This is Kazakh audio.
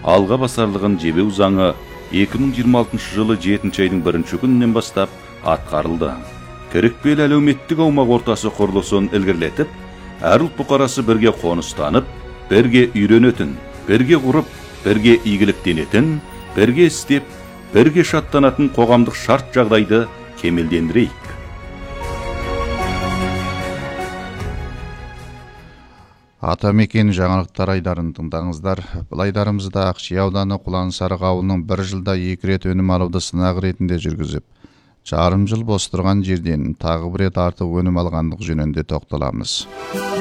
алға басарлығын жебеу заңы 2026 жылы 7 айдың 1 күнінен бастап атқарылды. Керекпел әлеуметтік аумақ ортасы құрылысын ілгерілетіп, әр ұлт бұқарасы бірге қоныстанып, бірге үйренетін, бірге құрып, бірге игіліктенетін, бірге істеп, бірге шаттанатын қоғамдық шарт жағдайды кемелдендірейік. Атамекен жаңалықтар айдарын тыңдаңыздар. Бұл айдарымызда Ақши ауданы Құлансарық ауылының 1 жылда 2 рет өнім алуды сынақ ретінде жүргізіп, жарым жыл бос тұрған жерден тағы 1 рет артық өнім алғандық жөнінде тоқталамыз.